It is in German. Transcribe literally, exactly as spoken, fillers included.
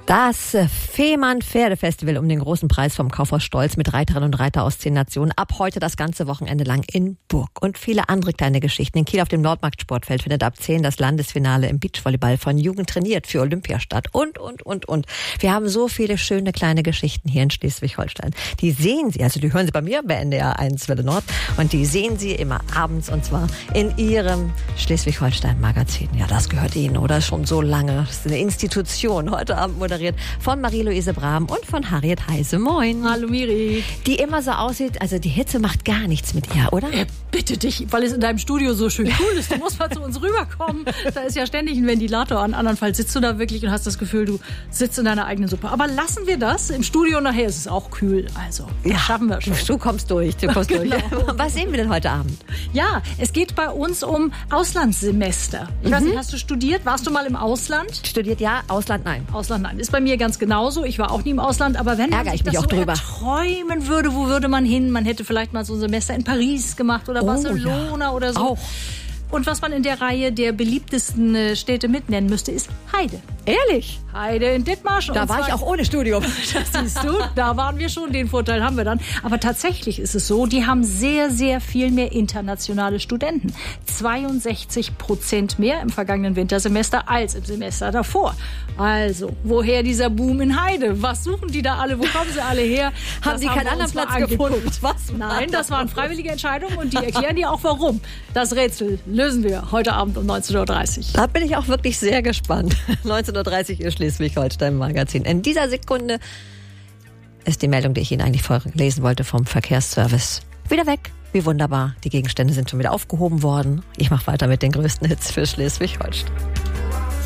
Das Fehmarn Pferdefestival um den großen Preis vom Kaufhaus Stolz mit Reiterinnen und Reiter aus zehn Nationen. Ab heute das ganze Wochenende lang in Burg. Und viele andere kleine Geschichten. In Kiel auf dem Nordmarkt-Sportfeld findet ab zehn das Landesfinale im Beachvolleyball von Jugend trainiert für Olympia statt. Und, und, und, und. Wir haben so viele schöne kleine Geschichten hier in Schleswig-Holstein. Die sehen Sie, also die hören Sie bei mir bei N D R eins Welle Nord. Und die sehen Sie immer abends und zwar in Ihrem Schleswig-Holstein-Magazin. Ja, das gehört Ihnen, oder? Schon so lange. Das ist eine Institution. Heute Abend moderiert von Marie-Louise Brahm und von Harriet Heise. Moin. Hallo Miri. Die immer so aussieht, also die Hitze macht gar nichts mit ihr, oder? Äh, bitte dich, weil es in deinem Studio so schön cool ist. Du musst mal zu uns rüberkommen. Da ist ja ständig ein Ventilator an. Andernfalls sitzt du da wirklich und hast das Gefühl, du sitzt in deiner eigenen Suppe. Aber lassen wir das. Im Studio nachher ist es auch kühl. Also, das ja, schaffen wir schon. Du kommst durch, du kommst genau. durch. Was sehen wir denn heute Abend? Ja, es geht bei uns um Auslandssemester. Ich mhm. weiß nicht, hast du studiert? Warst du mal im Ausland? Studiert ja, Ausland nein. Ausland nein. Ist bei mir ganz genauso. Ich war auch nie im Ausland, aber wenn man Ärger sich ich mich das auch so drüber. träumen würde, wo würde man hin? Man hätte vielleicht mal so ein Semester in Paris gemacht oder oh, Barcelona ja. oder so. Auch. Und was man in der Reihe der beliebtesten Städte mitnennen müsste, ist Heide. Ehrlich? Heide in Dithmarschen. Da war ich auch ohne Studium. Das siehst du, da waren wir schon, den Vorteil haben wir dann. Aber tatsächlich ist es so, die haben sehr, sehr viel mehr internationale Studenten. zweiundsechzig Prozent mehr im vergangenen Wintersemester als im Semester davor. Also, woher dieser Boom in Heide? Was suchen die da alle? Wo kommen sie alle her? Haben das die haben keinen anderen Platz gefunden? Was? Nein, das waren freiwillige Entscheidungen und die erklären dir auch warum. Das Rätsel lösen wir heute Abend um neunzehn Uhr dreißig. Da bin ich auch wirklich sehr gespannt. neunzehn Uhr dreißig ist Schleswig-Holstein-Magazin. In dieser Sekunde ist die Meldung, die ich Ihnen eigentlich vorlesen wollte, vom Verkehrsservice wieder weg. Wie wunderbar. Die Gegenstände sind schon wieder aufgehoben worden. Ich mache weiter mit den größten Hits für Schleswig-Holstein.